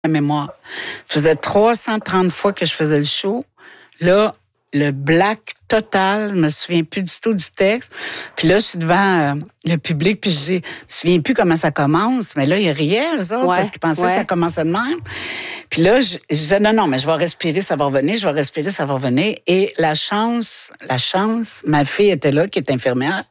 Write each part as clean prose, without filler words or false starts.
la mémoire. Ça faisait 330 fois que je faisais le show. Là, le black total, je me souviens plus du tout du texte. Puis là, je suis devant le public, puis je me souviens plus comment ça commence. Mais là, ils riaient, eux autres, parce qu'ils pensaient que ça commençait de même. Puis là, je disais, non, mais je vais respirer, ça va revenir, je vais respirer, ça va revenir. Et la chance, ma fille était là, qui est infirmière.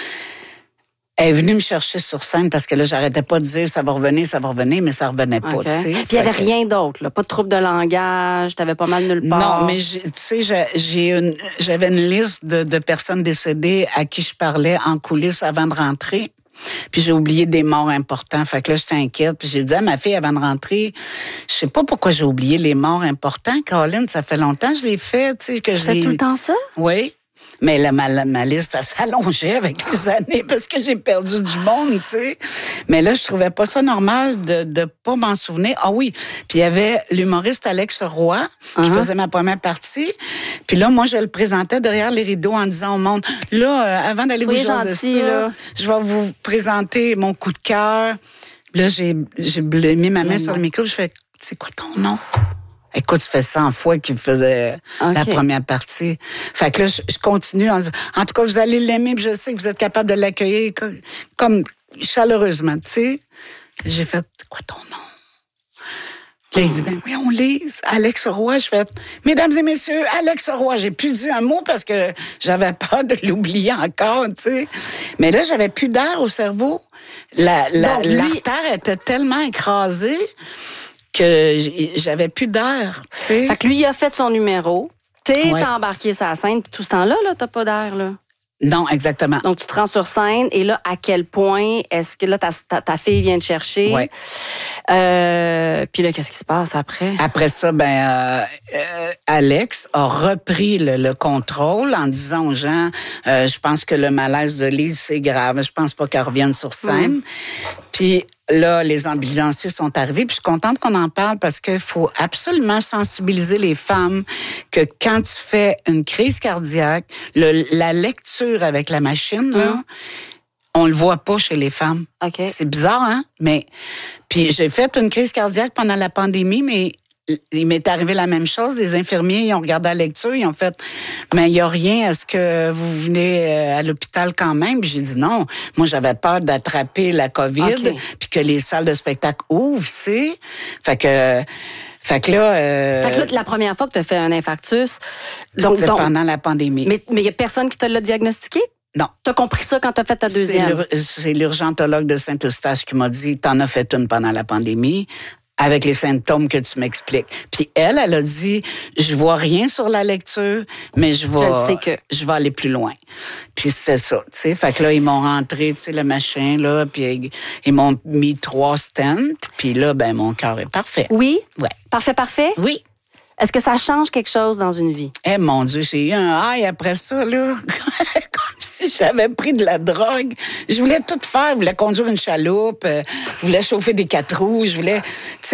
Elle est venue me chercher sur scène parce que là, j'arrêtais pas de dire ça va revenir, mais ça revenait pas, tu sais. Puis il y avait rien d'autre, là, pas de trouble de langage, t'avais pas mal nulle part. Non, mais tu sais, j'avais une liste de personnes décédées à qui je parlais en coulisses avant de rentrer. Puis j'ai oublié des morts importants. Fait que là, j'étais inquiète. Puis j'ai dit à ma fille avant de rentrer, je sais pas pourquoi j'ai oublié les morts importants. Caroline, ça fait longtemps que je l'ai fait, tu sais. Tu fais tout le temps ça? Oui. Mais là, ma liste, elle s'allongeait avec les années parce que j'ai perdu du monde, tu sais. Mais là, je trouvais pas ça normal de pas m'en souvenir. Ah oui, puis il y avait l'humoriste Alex Roy qui faisait ma première partie. Puis là, moi, je le présentais derrière les rideaux en disant au monde, là, avant d'aller vous jaser ça, je vais vous présenter mon coup de cœur. Là, j'ai mis ma main sur le micro, je fais, c'est quoi ton nom? Écoute, ça fait 100 fois qu'il faisait la première partie. Fait que là, je continue en disant, en tout cas, vous allez l'aimer, puis je sais que vous êtes capable de l'accueillir comme chaleureusement, tu sais. J'ai fait, quoi ton nom? Là, il dit, oui, on lise. Alex Roy, je fais, mesdames et messieurs, Alex Roy. J'ai plus dit un mot parce que j'avais peur de l'oublier encore, tu sais. Mais là, j'avais plus d'air au cerveau. L'artère était tellement écrasée que j'avais plus d'air, tu sais. Fait que lui, il a fait son numéro. T'es embarqué sur la scène, puis tout ce temps-là, t'as pas d'air, là. Non, exactement. Donc, tu te rends sur scène, et là, à quel point est-ce que là, ta fille vient te chercher? Oui. Puis là, qu'est-ce qui se passe après? Après ça, Alex a repris le contrôle en disant aux gens, je pense que le malaise de Lise, c'est grave. Je pense pas qu'elle revienne sur scène. Puis là, les ambulanciers sont arrivés. Puis je suis contente qu'on en parle parce qu'il faut absolument sensibiliser les femmes que quand tu fais une crise cardiaque, la lecture avec la machine, là, on le voit pas chez les femmes. Okay. C'est bizarre, hein? Mais puis j'ai fait une crise cardiaque pendant la pandémie, mais il m'est arrivé la même chose. Les infirmiers, ils ont regardé la lecture, ils ont fait, mais il y a rien, est-ce que vous venez à l'hôpital quand même? Puis j'ai dit non. Moi, j'avais peur d'attraper la COVID, puis que les salles de spectacle ouvrent, tu sais. Fait que là, la première fois que tu as fait un infarctus, c'était pendant la pandémie. Mais il y a personne qui te l'a diagnostiqué? Non. T'as compris ça quand t'as fait ta deuxième? C'est l'urgentologue de Saint-Eustache qui m'a dit, t'en as fait une pendant la pandémie, avec les symptômes que tu m'expliques. Puis elle a dit, je vois rien sur la lecture, mais je vais aller plus loin. Puis c'était ça, tu sais. Fait que là, ils m'ont rentré, tu sais, le machin, là, puis ils m'ont mis 3 stents, puis là, mon cœur est parfait. Oui? Ouais. Parfait? Oui. Est-ce que ça change quelque chose dans une vie? Eh, mon Dieu, j'ai eu un high après ça, là. Comme si j'avais pris de la drogue. Je voulais tout faire. Je voulais conduire une chaloupe. Je voulais chauffer des 4 roues. Je voulais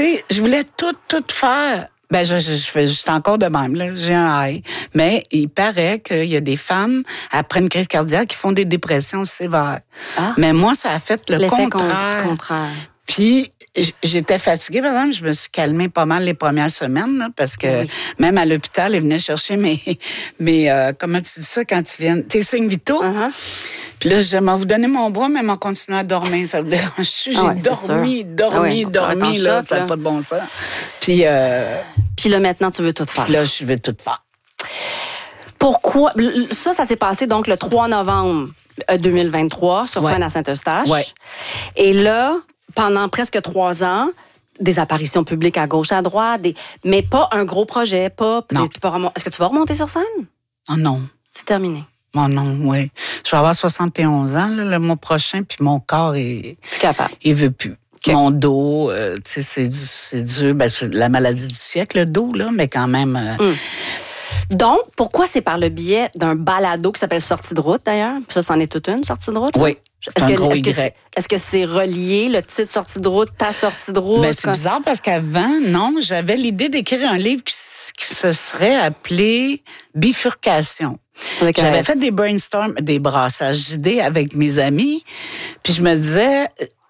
tout faire. Je suis encore de même, là. J'ai un high. Mais il paraît qu'il y a des femmes, après une crise cardiaque, qui font des dépressions sévères. Ah. Mais moi, ça a fait le contraire. Puis, j'étais fatiguée, par exemple, je me suis calmée pas mal les premières semaines, là, parce que même à l'hôpital, ils venaient chercher mes comment tu dis ça quand tu viens, tes signes vitaux. Puis là, je disais, vous donner mon bras, mais m'en continuer à dormir, ça vous dérange-tu? J'ai dormi, là, ça n'a pas de bon sens. Puis là, maintenant, tu veux tout faire. Puis là, je veux tout faire. Pourquoi? Ça s'est passé donc le 3 novembre 2023 sur scène à Saint-Eustache. Ouais. Et là, pendant presque 3 ans, des apparitions publiques à gauche, à droite, mais pas un gros projet, Non. Est-ce que tu vas remonter sur scène? Oh non. C'est terminé. Oh non, oui. Je vais avoir 71 ans là, le mois prochain, puis mon corps est... Plus capable. Il veut plus. Okay. Mon dos, tu sais, c'est dur. C'est la maladie du siècle, le dos, là, mais quand même... Donc, pourquoi c'est par le biais d'un balado qui s'appelle Sortie de route, d'ailleurs? Puis ça, c'en est toute une, Sortie de route? Là? Oui. Est-ce que c'est relié, le titre Sortie de route, ta sortie de route? C'est bizarre parce qu'avant, non, j'avais l'idée d'écrire un livre qui se serait appelé Bifurcation. J'avais fait des brainstorms, des brassages d'idées avec mes amis, puis je me disais,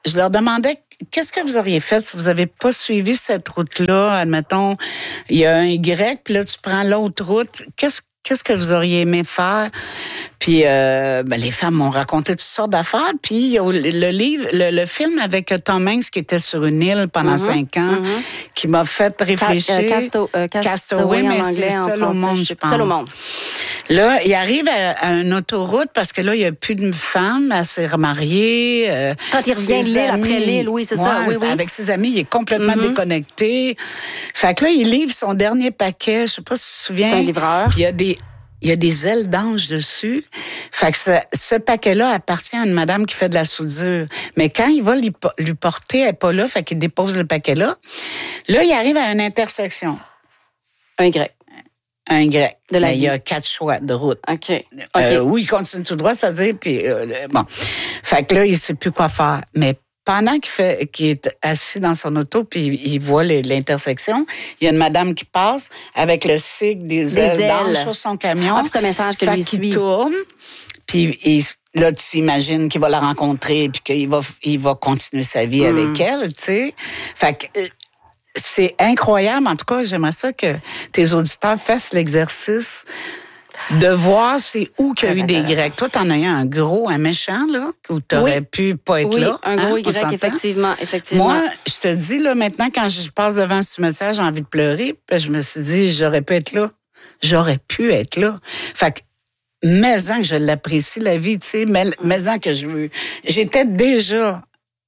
je leur demandais qu'est-ce que vous auriez fait si vous avez pas suivi cette route-là. Admettons, il y a un Y, puis là, tu prends l'autre route. Qu'est-ce que vous auriez aimé faire? Puis les femmes m'ont raconté toutes sortes d'affaires. Puis il y a le film avec Tom Hanks qui était sur une île pendant 5 ans, qui m'a fait réfléchir. Castaway en anglais, en Seul français, au monde, je pense. Seul au monde. Là, il arrive à une autoroute parce que là, il n'y a plus de femmes, elle s'est remariée. Quand il revient de l'île, après l'île, oui, c'est ça. Oui. Avec ses amis, il est complètement déconnecté. Fait que là, il livre son dernier paquet, je sais pas si tu te souviens. C'est un livreur. Puis il y a des ailes d'ange dessus. Fait que ce paquet-là appartient à une madame qui fait de la soudure. Mais quand il va lui porter, elle n'est pas là, fait qu'il dépose le paquet-là. Là, il arrive à une intersection. Un Y. Un Y. De la il y a 4 choix de route. OK. Où il continue tout droit, c'est-à-dire, puis bon. Fait que là, il sait plus quoi faire. Mais pendant qu'il est assis dans son auto, puis il voit l'intersection, il y a une madame qui passe avec le sigle des ailes d'ange sur son camion. Ah, c'est un message que lui suit. Il tourne, puis là, tu t'imagines qu'il va la rencontrer, puis qu'il va continuer sa vie avec elle, tu sais. Fait que c'est incroyable. En tout cas, j'aimerais ça que tes auditeurs fassent l'exercice de voir c'est où qu'il y a eu des Y. Toi, t'en as eu un gros, un méchant, là, où t'aurais pu pas être là. Oui, un gros Y, effectivement. Moi, je te dis, là, maintenant, quand je passe devant ce cimetière, j'ai envie de pleurer. Puis je me suis dit, j'aurais pu être là. J'aurais pu être là. Fait que, mais-en que je l'apprécie, la vie, tu sais, mais-en que je veux. J'étais déjà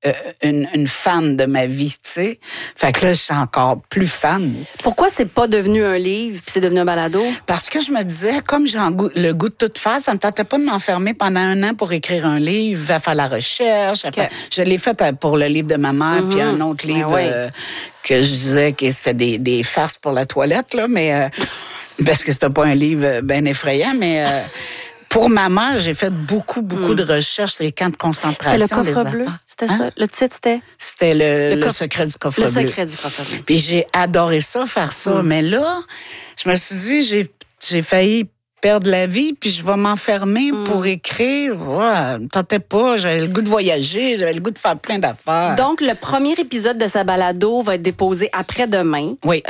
une fan de ma vie, tu sais. Fait que là, je suis encore plus fan. T'sais. Pourquoi c'est pas devenu un livre puis c'est devenu un balado? Parce que je me disais, comme j'ai le goût de tout faire, ça me tentait pas de m'enfermer pendant 1 an pour écrire un livre, à faire la recherche. Je l'ai fait pour le livre de ma mère, puis un autre livre que je disais que c'était des farces pour la toilette, là, mais parce que c'était pas un livre bien effrayant, mais pour ma mère, j'ai fait beaucoup de recherches sur les camps de concentration. C'était le coffre bleu? C'était ça? Le titre, c'était? C'était le secret du coffre bleu. Le secret du coffre bleu. Puis j'ai adoré ça, faire ça. Mais là, je me suis dit, j'ai failli perdre la vie, puis je vais m'enfermer pour écrire. Ouais, me tentais pas, j'avais le goût de voyager, j'avais le goût de faire plein d'affaires. Donc, le premier épisode de sa balado va être déposé après-demain. Oui.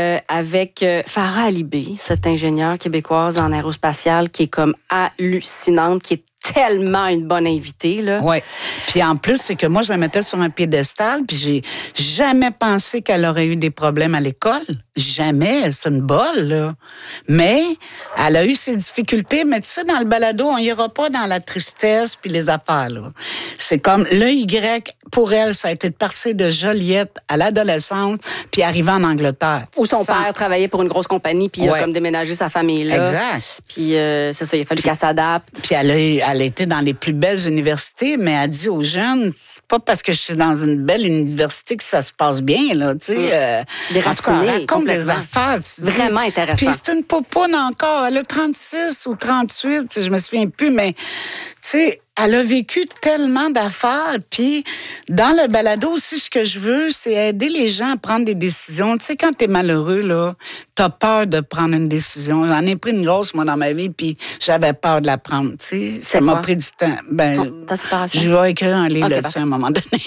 Avec Farah Alibé, cette ingénieure québécoise en aérospatiale qui est comme hallucinante, qui est tellement une bonne invitée, là. Oui. Puis en plus, c'est que moi, je me mettais sur un piédestal, puis j'ai jamais pensé qu'elle aurait eu des problèmes à l'école. Jamais. C'est une bolle, là. Mais elle a eu ses difficultés. Mais tu sais, dans le balado, on n'ira pas dans la tristesse puis les affaires, là. C'est comme le Y, pour elle, ça a été de passer de Joliette à l'adolescence puis arriver en Angleterre. Où son père travaillait pour une grosse compagnie puis il a comme déménagé sa famille, là. Exact. Puis c'est ça, il a fallu qu'elle s'adapte. Puis elle était dans les plus belles universités, mais elle dit aux jeunes, c'est pas parce que je suis dans une belle université que ça se passe bien, là, tu sais. Déracinée, raconte des affaires. Vraiment intéressant. Puis c'est une popoune encore. Elle a 36 ou 38, je me souviens plus, mais tu sais, elle a vécu tellement d'affaires. Puis dans le balado aussi, ce que je veux, c'est aider les gens à prendre des décisions. Tu sais, quand t'es malheureux, là, t'as peur de prendre une décision. J'en ai pris une grosse, moi, dans ma vie, puis j'avais peur de la prendre. Tu sais, ça m'a pris du temps. Ta séparation? Je vais écrire un livre là-dessus à un moment donné.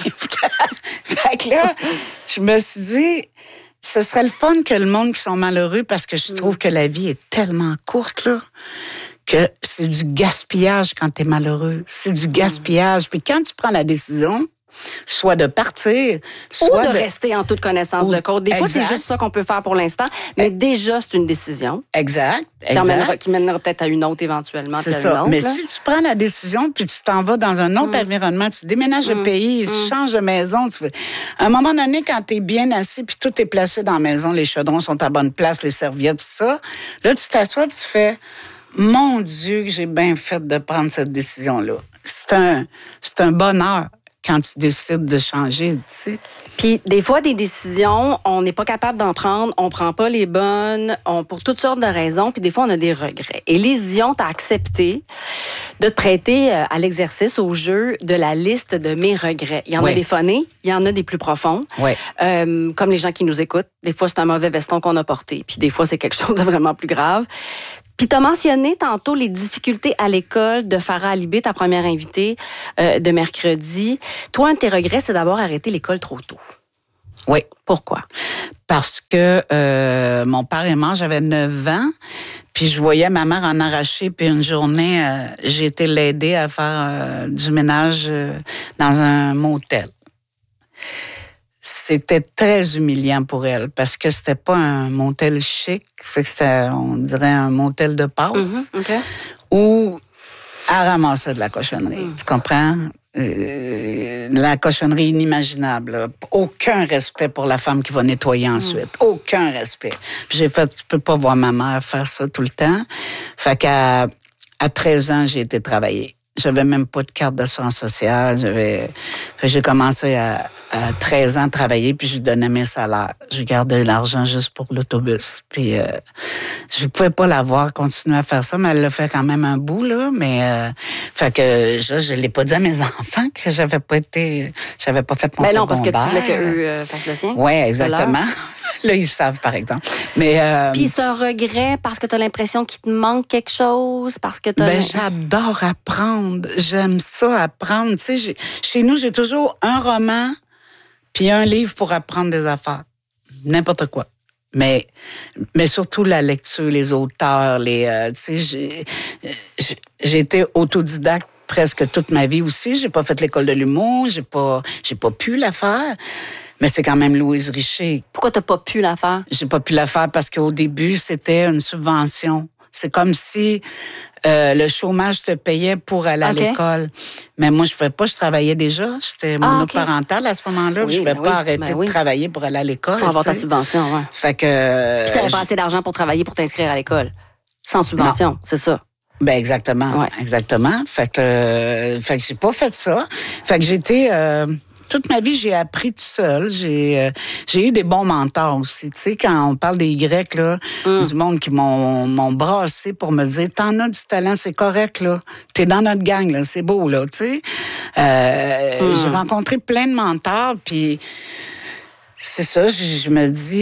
Fait que là, je me suis dit, ce serait le fun que le monde qui sont malheureux, parce que je trouve que la vie est tellement courte, là, que c'est du gaspillage quand t'es malheureux. C'est du gaspillage. Puis quand tu prends la décision, soit de partir, soit de rester en toute connaissance de cause. Des fois, c'est juste ça qu'on peut faire pour l'instant, mais déjà, c'est une décision. Exact. Qui mènera peut-être à une autre éventuellement. C'est ça. Mais si tu prends la décision puis tu t'en vas dans un autre environnement, tu déménages le pays, tu changes de maison, à un moment donné, quand tu es bien assis puis tout est placé dans la maison, les chaudrons sont à bonne place, les serviettes, tout ça, là, tu t'assois puis tu fais... Mon Dieu, que j'ai bien fait de prendre cette décision-là. C'est un bonheur quand tu décides de changer, tu sais. Puis des fois, des décisions, on n'est pas capable d'en prendre, on prend pas les bonnes, pour toutes sortes de raisons, puis des fois, on a des regrets. Et Lise Dion t'a accepté de te prêter à l'exercice, au jeu de la liste de mes regrets. Il y en a des phonés, il y en a des plus profonds. Oui. Comme les gens qui nous écoutent. Des fois, c'est un mauvais veston qu'on a porté, puis des fois, c'est quelque chose de vraiment plus grave. Puis tu as mentionné tantôt les difficultés à l'école de Farah Alibé, ta première invitée de mercredi. Toi, un de tes regrets, c'est d'avoir arrêté l'école trop tôt. Oui. Pourquoi? Parce que mon père est mort, j'avais 9 ans, puis je voyais ma mère en arracher, puis une journée, j'ai été l'aider à faire du ménage dans un motel. C'était très humiliant pour elle, parce que c'était pas un motel chic, fait que c'était, on dirait, un motel de passe, Okay. où elle ramassait de la cochonnerie, tu comprends? La cochonnerie inimaginable. Là. Aucun respect pour la femme qui va nettoyer ensuite. Aucun respect. Puis j'ai fait, tu peux pas voir ma mère faire ça tout le temps. Fait qu'à 13 ans, j'ai été travailler. J'avais même pas de carte d'assurance sociale. J'ai commencé à 13 ans à travailler, puis je donnais mes salaires. Je gardais l'argent juste pour l'autobus. Puis je pouvais pas la voir continuer à faire ça, mais elle l'a fait quand même un bout, là. Mais fait que je l'ai pas dit à mes enfants que j'avais pas fait mon secondaire. Non, parce que tu voulais qu'eux fassent le sien. Oui, exactement. Là, ils savent, par exemple. Mais puis c'est un regret parce que tu as l'impression qu'il te manque quelque chose, parce que j'adore apprendre. J'aime ça, apprendre. Tu sais, chez nous, j'ai toujours un roman puis un livre pour apprendre des affaires. N'importe quoi. Mais surtout la lecture, les auteurs, tu sais, j'ai été autodidacte presque toute ma vie aussi. J'ai pas fait l'école de l'humour, j'ai pas pu la faire. Mais c'est quand même Louise Richer. Pourquoi t'as pas pu la faire? J'ai pas pu la faire parce qu'au début, c'était une subvention. C'est comme si le chômage te payait pour aller à l'école. Mais moi, je ne pas. Je travaillais déjà. J'étais monoparentale à ce moment-là. Je ne pouvais pas arrêter de travailler pour aller à l'école. Pour avoir ta subvention, oui. Fait que... Puis t'avais pas assez d'argent pour travailler, pour t'inscrire à l'école. Sans subvention, c'est ça. Ben exactement. Ouais. Exactement. Fait que j'ai pas fait ça. Fait que j'étais... toute ma vie, j'ai appris tout seul. J'ai eu des bons mentors aussi. Tu sais, quand on parle des Grecs, là, du monde qui m'ont brassé pour me dire « T'en as du talent, c'est correct, là. T'es dans notre gang, là. C'est beau, là. » Tu sais, j'ai rencontré plein de mentors, puis... C'est ça, je me dis...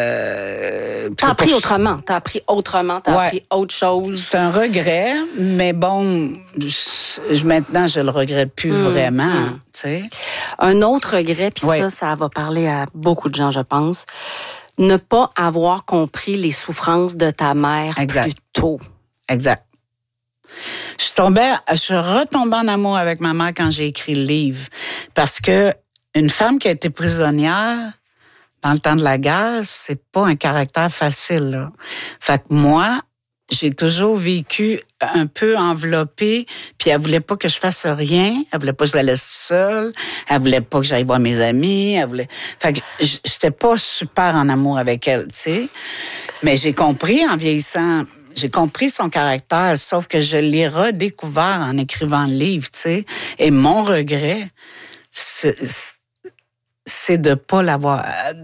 T'as appris autrement, t'as appris autre chose. C'est un regret, mais bon, maintenant, je le regrette plus vraiment, tu sais. Un autre regret, puis ça va parler à beaucoup de gens, je pense, ne pas avoir compris les souffrances de ta mère plus tôt. Exact. Je suis retombée en amour avec ma mère quand j'ai écrit le livre, parce que une femme qui a été prisonnière... Dans le temps de la guerre, c'est pas un caractère facile, là. Fait que moi, j'ai toujours vécu un peu enveloppée, puis elle voulait pas que je fasse rien, elle voulait pas que je la laisse seule, elle voulait pas que j'aille voir mes amis, Fait que j'étais pas super en amour avec elle, tu sais. Mais j'ai compris en vieillissant, j'ai compris son caractère, sauf que je l'ai redécouvert en écrivant le livre, tu sais. Et mon regret, c'est de pas l'avoir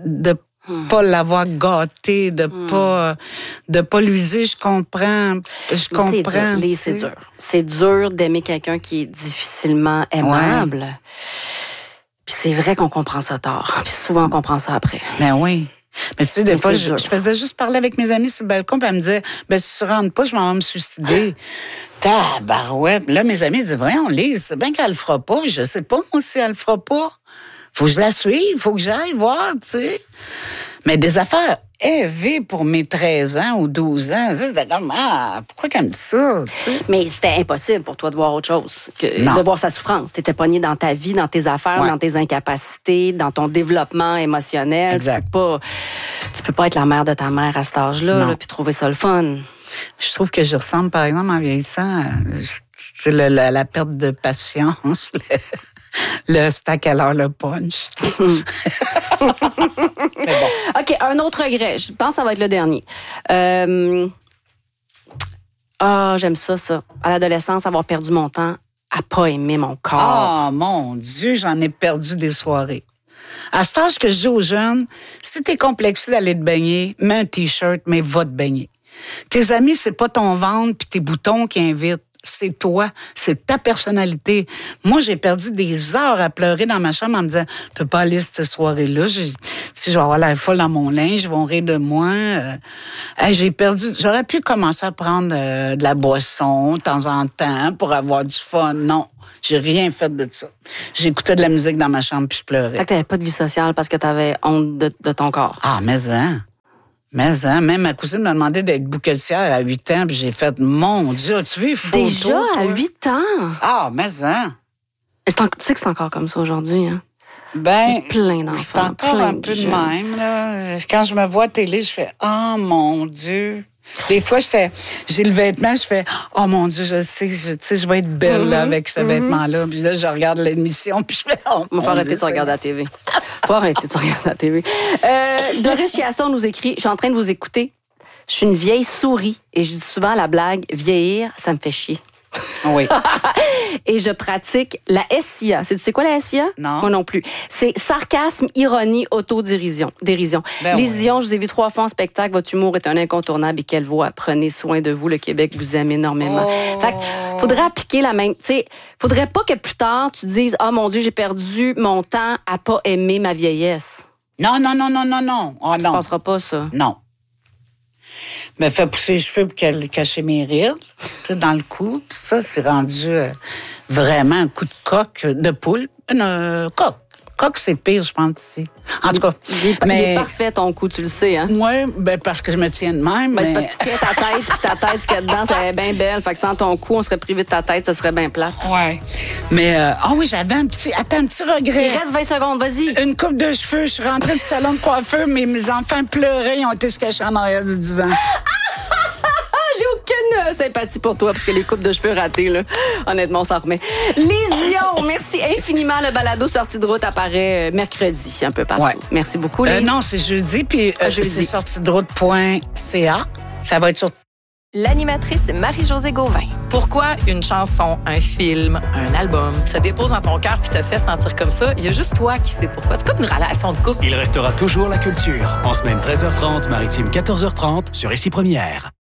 gâté, de pas lui dire je comprends. C'est dur. C'est dur d'aimer quelqu'un qui est difficilement aimable. Ouais. Puis c'est vrai qu'on comprend ça tard. Puis souvent on comprend ça après. Ben oui. Mais tu sais, des fois, je faisais juste parler avec mes amis sur le balcon, puis elle me disait, si tu rentres pas, je m'en vais me suicider. Tabarouette. Là, mes amis disaient, voyons, Lise, c'est bien qu'elle le fera pas. Je sais pas, moi, si elle le fera pas. Faut que je la suive, faut que j'aille voir, tu sais. Mais des affaires élevées pour mes 13 ans ou 12 ans, c'était comme, pourquoi qu'elle me dit ça, tu sais? Mais c'était impossible pour toi de voir autre chose que de voir sa souffrance. T'étais pogné dans ta vie, dans tes affaires, dans tes incapacités, dans ton développement émotionnel. Exact. Tu peux pas être la mère de ta mère à cet âge-là, puis trouver ça le fun. Je trouve que je ressemble, par exemple, en vieillissant, la perte de patience, c'est à quelle heure le punch. Mais bon. OK, un autre regret. Je pense que ça va être le dernier. J'aime ça. À l'adolescence, avoir perdu mon temps à pas aimer mon corps. Oh, mon Dieu, j'en ai perdu des soirées. À cet âge que je dis aux jeunes, si t'es complexé d'aller te baigner, mets un T-shirt, mais va te baigner. Tes amis, c'est pas ton ventre puis tes boutons qui invitent. c'est toi, c'est ta personnalité. Moi, j'ai perdu des heures à pleurer dans ma chambre en me disant, je peux pas aller cette soirée-là. Si je vais avoir l'air folle dans mon linge, ils vont rire de moi. J'aurais pu commencer à prendre de la boisson de temps en temps pour avoir du fun. Non. J'ai rien fait de ça. J'écoutais de la musique dans ma chambre puis je pleurais. Fait que t'avais pas de vie sociale parce que t'avais honte de ton corps. Ah, même ma cousine m'a demandé d'être bouquetière à 8 ans, puis j'ai fait, mon Dieu, as-tu vu les photos? Déjà, à 8 ans? Ah, Tu sais que c'est encore comme ça aujourd'hui, hein? Ben, plein d'enfants. C'est encore un peu de même, là. Quand je me vois à télé, je fais, oh mon Dieu. Des fois, j'ai le vêtement, je fais, oh mon Dieu, je sais, je vais être belle là, avec ce vêtement-là. Puis là, je regarde l'émission, puis je fais, oh mon Dieu. Faut arrêter de se regarder à la TV. Faut arrêter de se regarder à la TV. Doris Chiasson nous écrit, je suis en train de vous écouter. Je suis une vieille souris et je dis souvent la blague, vieillir, ça me fait chier. Oui. Et je pratique la SIA. Tu sais quoi la SIA? Non. Moi non plus. C'est sarcasme, ironie, autodérision. Ben Lise Dion, je vous ai vu 3 fois en spectacle. Votre humour est un incontournable et quelle voix. Prenez soin de vous. Le Québec vous aime énormément. Fait que faudrait appliquer la même... Tu sais, faudrait pas que plus tard, tu dises « Ah, mon Dieu, j'ai perdu mon temps à pas aimer ma vieillesse. » Non. Oh, Ça non. se passera pas, ça. Non. Me fait pousser les cheveux pour cacher mes rides, dans le cou. Puis ça, c'est rendu vraiment un coup de coque, de poule. Coque. Coque, c'est pire, je pense, ici. En tout cas. Il est parfait, ton cou, tu le sais, hein? Oui, parce que je me tiens de même. C'est parce que tu tiens ta tête, puis ta tête, ce qu'il y a dedans, c'est bien belle. Fait que sans ton cou, on serait privé de ta tête, ça serait bien plate. Oui. Mais, j'avais un petit regret. Il reste 20 secondes, vas-y. Une coupe de cheveux. Je suis rentrée du salon de coiffeur, mais mes enfants pleuraient. Ils ont été se cacher en arrière du divan. J'ai aucune sympathie pour toi, parce que les coupes de cheveux ratées, là, honnêtement, on s'en remet. Lise Dion, merci infiniment. Le balado Sortie de route apparaît mercredi, un peu partout. Ouais. Merci beaucoup, Lise. Non, c'est jeudi, puis c'est sortidroute.ca. Ça va être sur... L'animatrice Marie-Josée Gauvin. Pourquoi une chanson, un film, un album se dépose dans ton cœur puis te fait sentir comme ça? Il y a juste toi qui sais pourquoi. C'est comme une relation de couple. Il restera toujours la culture. En semaine 13h30, maritime 14h30 sur Ici Première.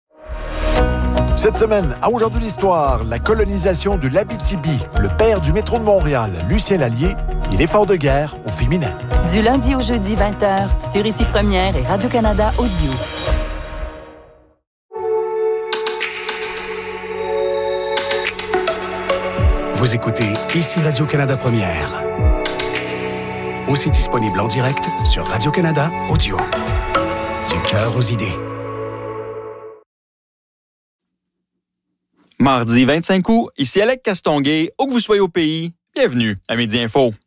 Cette semaine, à Aujourd'hui l'Histoire, la colonisation de l'Abitibi, le père du métro de Montréal, Lucien Lallier, et l'effort de guerre au féminin. Du lundi au jeudi 20h, sur Ici Première et Radio-Canada Audio. Vous écoutez Ici Radio-Canada Première. Aussi disponible en direct sur Radio-Canada Audio. Du cœur aux idées. Mardi 25 août, ici Alec Castonguay, où que vous soyez au pays, bienvenue à Midi Info.